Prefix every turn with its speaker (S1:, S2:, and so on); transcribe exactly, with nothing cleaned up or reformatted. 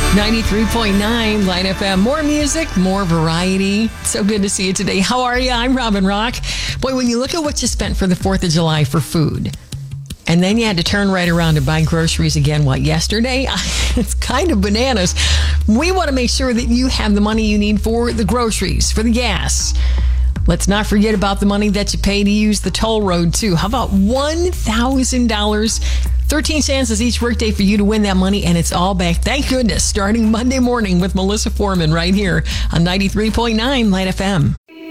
S1: ninety-three point nine Light F M. More music, more variety. So good to see you today. How are you? I'm Robin Rock. Boy, when you look at what you spent for the fourth of July for food, and then you had to turn right around to buy groceries again, what, yesterday? It's kind of bananas. We want to make sure that you have the money you need for the groceries, for the gas. Let's not forget about the money that you pay to use the toll road, too. How about one thousand dollars? thirteen chances each workday for you to win that money, and it's all back, thank goodness, starting Monday morning with Melissa Foreman right here on ninety-three point nine Light F M.